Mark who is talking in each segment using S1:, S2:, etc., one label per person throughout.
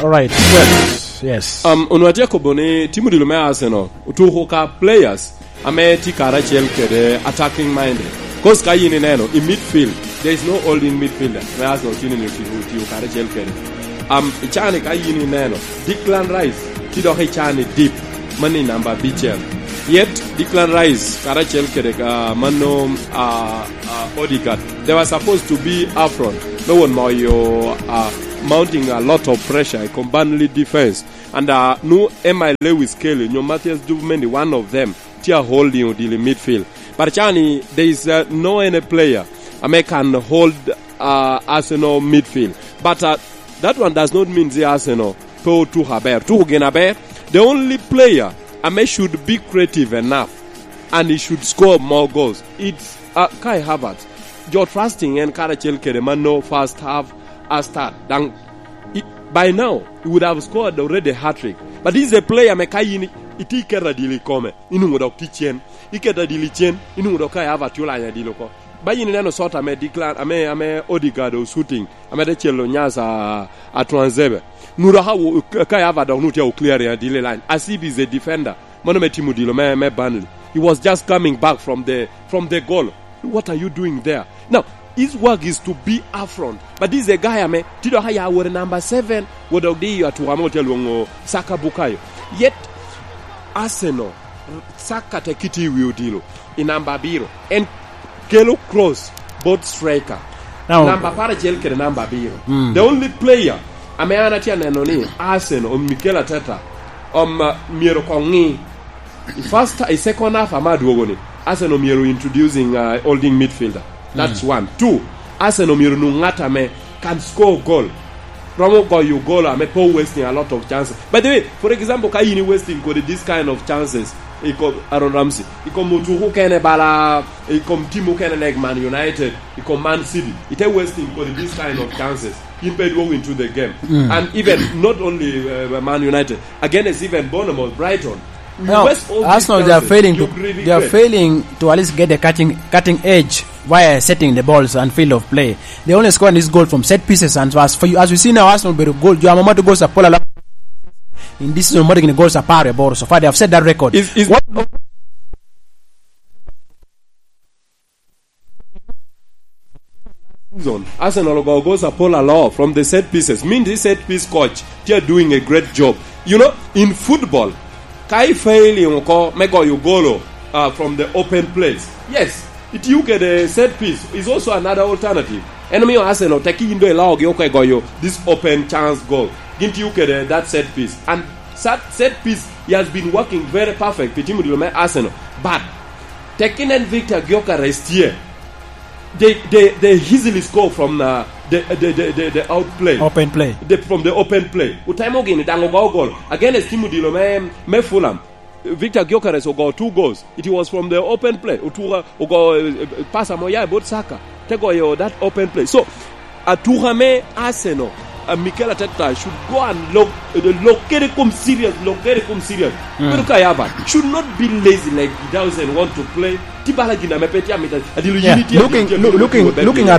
S1: All right. Yes.
S2: Unatia kobone timu dilume Arsenal. Utuhoka players ame tikara chel kede attacking minded. Cause kayi ni neno in midfield there is no holding midfielder. Me Arsenal chini ni tikara chel kede. Ichane kayi ni neno. Declan Rice tido ichane deep. Mani number bichel. Yet Declan Rice kara chel kede mano Odegaard. They were supposed to be up front. No one more mounting a lot of pressure, a combined defense. And no Emile Lewis Kelly, no Matthias Duvemendi, one of them, tia holding the midfield. But Chani, there is no any player can hold Arsenal midfield. But that one does not mean the Arsenal to Haber. To Genaber, the only player should be creative enough and he should score more goals. It's Kai Havertz. You're trusting and Karachel Keremano first half a start. By now, he would have scored already a hat-trick. But this is a player Mekai itikera dili come. Inu mudok tichen. Ikeda dili chen. Inu mudok Kai Havertz yula nya diloko. Bayi ni neno sota Declan ame Odegaard shooting. Ame de chelo nyasa atranzebe. Nura hawo Kai Havertz unutia clear ya dili line. As if he's a defender. Mano me timu dilo me Burnley. He was just coming back from the goal. What are you doing there? Now, his work is to be up front. But this is a guy, tido haya were number 7, wodogdi ya tuwamote luongo Saka Bukayo. Yet, Arsenal, Saka tekiti wiudilo, in number biro, and Kelo Kroos, both striker. Now, number parajel ke number biro. The only player, ameana tia nenoni, Arsenal, Mikel Arteta, Miro Kongi, first, a second half, Amadu Ogoni. Arsenal Miro introducing holding midfielder. That's one. 2, Arsenal Miro Nungatame can score goal. Romo go you goal ame po wasting a lot of chances. By the way, for example, Kayini wasting this kind of chances. Iko Aaron Ramsey. Iko Mutuhu kene bala. Iko Timu kene like Man United. Iko Man City. Ite wasting this kind of chances. Impede go into the game. And even not only Man United. Again, it's even Bournemouth, Brighton.
S1: No, Arsenal they are failing to at least get the cutting edge via setting the balls and field of play. They only scored this goal from set pieces, and as we see now, Arsenal better goal. You are to goals a polar in this season. More goals a par ball. So far they have set that record.
S2: Arsenal goes a polar law from the set pieces. Mean this set piece coach, they are doing a great job. You know, in football. Kai failing mego you goal from the open place. Yes, if you get a set piece is also another alternative. Enemy Arsenal taking into a log you this open chance goal. Didn't you get that set piece? And that set piece he has been working very perfect. Petimu Arsenal, but taking and Victor Gyökeres here, they easily score from the outplay.
S1: Open play.
S2: From the open play. Utaimo gini dango goal. Again as Timu Dilo me Fulham. Victor Gyökeres got 2 goals. It was from the open play. Utura go pass amoya both Saka. Tego yo that open play. So Aturame Arsenal Mikel Arteta should go and locate come serious. Should not be lazy like he doesn't want to play. Looking at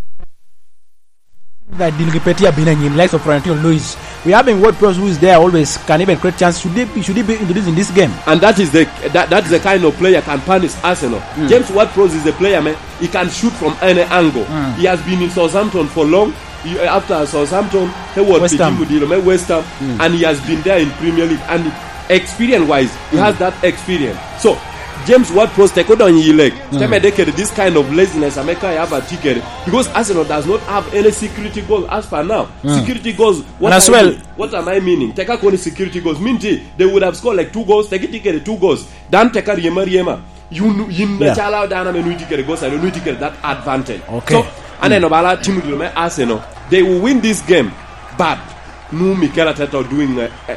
S2: that Dilgipetia being in likes of Florentino Luis. We have been word pros who is there always can even create chance. Should he be introduced in this game? And that's the kind of player can punish Arsenal. James Ward-Prowse is a player, man. He can shoot from any angle. He has been in Southampton for long. After Southampton, he was West Ham, and he has been there in Premier League. And experience-wise, he has that experience. So James Ward-Prowse take on your leg. This kind of laziness America have a ticket because Arsenal does not have any security goals as for now. Security goals. What am I meaning? Take a security goals. Minty, they would have scored like 2 goals. Take a ticket 2 goals. Then take a Yema. You chala down and ticket goals and you ticket that advantage. Okay. So and then Obala Timu Arsenal, they will win this game, but no Mikel Arteta doing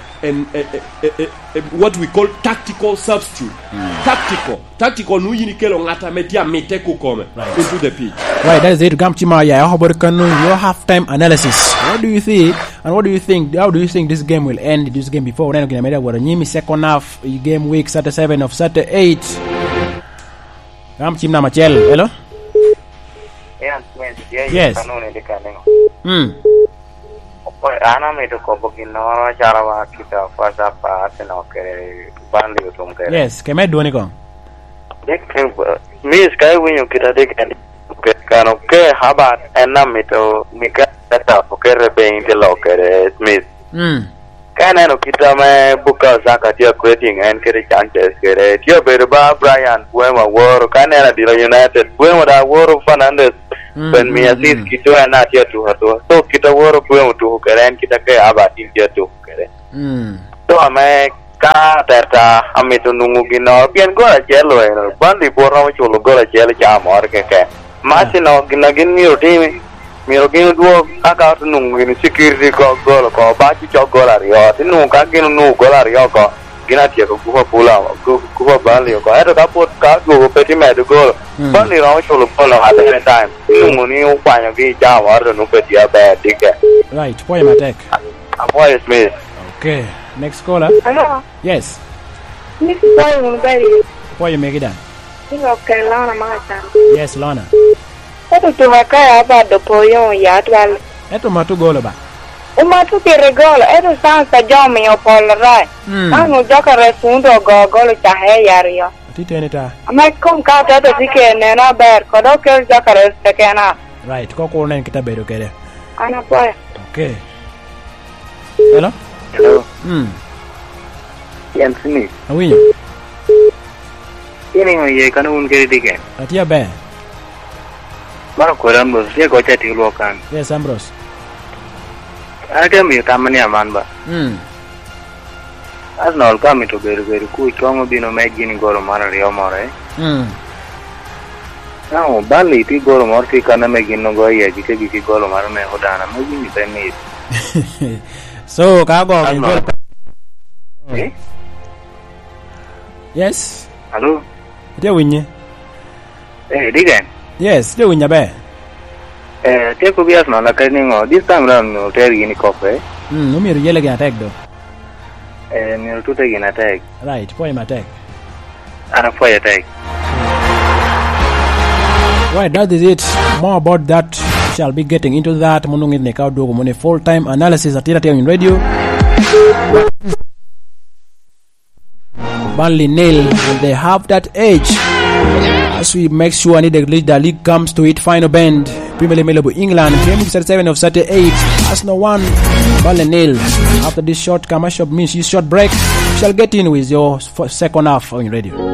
S2: what we call tactical substitute. Tactical no yinikelo ngata metia meteko come into the pitch.
S1: Right, that is it. Gamchima ya how about your halftime analysis. What do you think? And what do you think? How do you think this game will end? This game before then again made what nyimi second half game week Saturday 7 of Saturday 8. Gamchima Machel. Hello?
S3: Yes. Ana me to ko bogin no charawa kita fasa pa no ke bandi utum ke.
S1: Yes, ke me doni ko.
S3: Miss kai winyo kita dik kan okay habat enam itu mika tetap okay repaint lo ke Smith. Kan ano kita me buka zakat dia creating and kere chances kere dia berba Brian Buema war kan ana di United Buema da war Fernandes ben mi asis gitu ana dia tu so kita war Buema tu keren kita ke abatin dia tu kere. So ame ka data ame tu nungu gino pian gol jelo bandi borno chulo gol jelo jamor ke masino ginagin Mirogin duo kaka nungu gini security ko gol ko baci cho golario tinu kagin nu golario ko gina dia ko kuba pula kuba bali ko ada kapot ka go peti med gol bali raw chulo polo at the time nungu ni upanya gi jawa no peti abe dike
S1: right boy matek
S3: boy Smith.
S1: Okay, next caller.
S4: Hello.
S1: Yes,
S4: This is boy Munberi.
S1: boy make it.
S4: Okay, Lana Mata.
S1: Yes, Lana.
S4: Eto tumakaya hapa dopoyo ya twal.
S1: Eto matu golo ba.
S4: Umatu kiregolo eto sansa jomi yo polrai. Anu joka resundo gogolo chahe yario.
S1: Titene ta.
S4: Amekum ka tato dike nena ber kodo kel joka resekena.
S1: Right, ko ko nen kita bedo kede.
S4: Ana boy.
S1: Okay. Hello?
S3: Hello.
S5: Yan Smith.
S1: Awinyo.
S5: Ini ngoye kan un kiri dike.
S1: Atia be.
S5: Mara koran bos dia gocha ti lokan.
S1: Yes, Ambrose.
S5: Ada mi tamani aman ba. As nol kami to beru ku chongo bino megini goro mara rio more. Now bali ti goro mor ti kana megino goya jike biki goro mara me hodana megini teni.
S1: So kago ingol. Yes.
S5: Hello.
S1: Dia winye.
S5: Digan.
S1: Yes, dia winya be.
S5: Te ko bias no la kani ngo this time round no ter gini kofe.
S1: No mi yele gina tag do.
S5: Mi tu te gina tag.
S1: Right, boy ma tag.
S5: Ana foi tag.
S1: Right, that is it. More about that shall be getting into that. Munungi ne ka dogo mone full time analysis at in radio. Burnley nil, and they have that edge. As we make sure the league comes to its final bend. Premier League available England, Premier League 37 of 38. Arsenal 1, Burnley nil. After this short commercial means short break, we shall get in with your second half on radio.